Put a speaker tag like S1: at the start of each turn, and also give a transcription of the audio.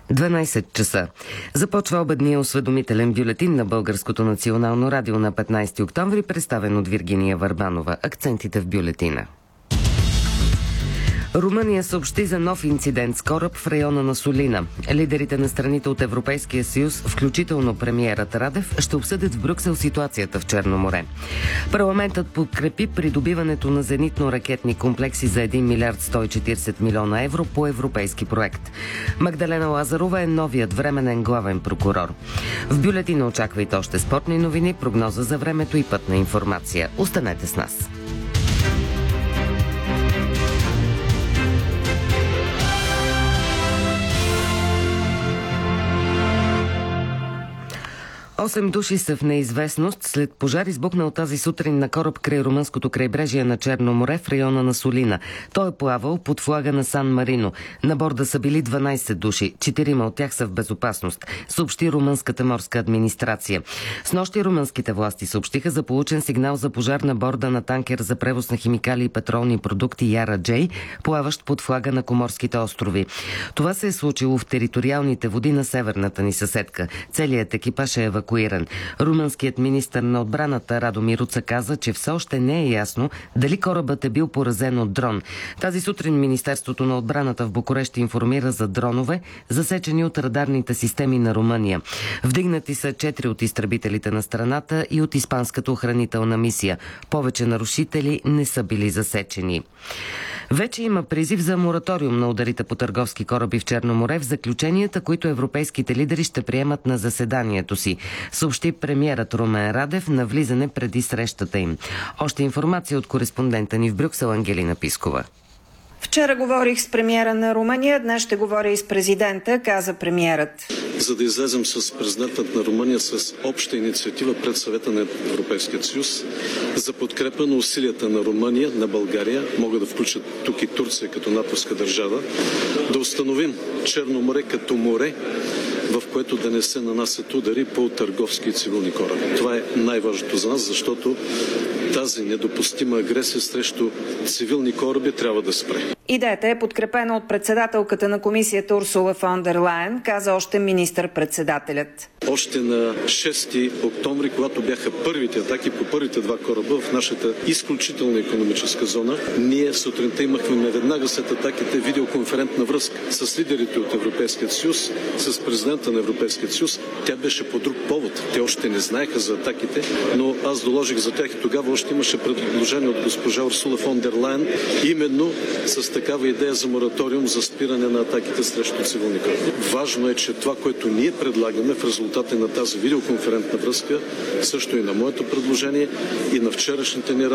S1: 12 часа. Започва обедния осведомителен бюлетин на Българското национално радио на 15 октомври, представен от Виргиния Върбанова. Акцентите в бюлетина. Румъния съобщи за нов инцидент с кораб в района на Солина. Лидерите на страните от Европейския съюз, включително премиерът Радев, ще обсъдят в Брюксел ситуацията в Черно море. Парламентът подкрепи придобиването на зенитно-ракетни комплекси за 1 милиард 140 милиона евро по европейски проект. Магдалена Лазарова е новият временен главен прокурор. В бюлетина очаквайте още спортни новини, прогноза за времето и пътна информация. Останете с нас. 8 души са в неизвестност след пожар, избухнал тази сутрин на кораб край румънското крайбрежие на Черно море в района на Солина. Той е плавал под флага на Сан Марино. На борда са били 12 души. 4 от тях са в безопасност, съобщи румънската морска администрация. Снощи румънските власти съобщиха за получен сигнал за пожар на борда на танкер за превоз на химикали и петролни продукти Яра Джей, плаващ под флага на Коморските острови. Това се е случило в териториалните води на северната ни съседка. Целият екипаж е евакуиран. Румънският министър на отбраната Радомир Уца каза, че все още не е ясно дали корабът е бил поразен от дрон. Тази сутрин Министерството на отбраната в Букурещ информира за дронове, засечени от радарните системи на Румъния. Вдигнати са 4 от изтребителите на страната и от испанската охранителна мисия. Повече нарушители не са били засечени. Вече има призив за мораториум на ударите по търговски кораби в Черно море в заключенията, които европейските лидери ще приемат на заседанието си, съобщи премиерът Румен Радев на влизане преди срещата им. Още информация от кореспондента ни в Брюксел Ангелина Пискова.
S2: Вчера говорих с премиера на Румъния, днес ще говоря и с президента, каза премиерът.
S3: За да излезем с президентът на Румъния с обща инициатива пред Съвета на Европейския съюз за подкрепа на усилията на Румъния, на България, могат да включат тук и Турция като натовска държава, да установим Черно море като море, в което да не се нанасят удари по търговски и цивилни кораби. Това е най-важното за нас, защото тази недопустима агресия срещу цивилни кораби трябва да спре.
S2: Идеята е подкрепена от председателката на комисията Урсула фон дер Лайен, каза още министър-председателят.
S3: Още на 6 октомври, когато бяха първите атаки по първите 2 кораба в нашата изключителна икономическа зона, ние сутринта имахме веднага след атаките видеоконферентна връзка с лидерите от Европейския съюз, с президента на Европейския съюз. Тя беше по друг повод. Те още не знаеха за атаките, но аз доложих за тях и тогава още имаше предложение от госпожа Урсула фон дер Лайен, именно с такава идея за мораториум за спиране на атаките срещу цивилни кораби. Важно е, че това, което ние предлагаме в резултат на тази видеоконферентна връзка, също и на моето предложение и на вчерашните ни